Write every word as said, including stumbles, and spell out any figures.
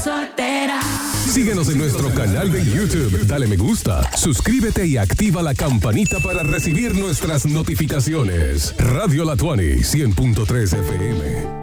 Soltera. Síguenos en nuestro canal de YouTube, dale me gusta, suscríbete y activa la campanita para recibir nuestras notificaciones. Radio La Tuani, cien punto tres F M.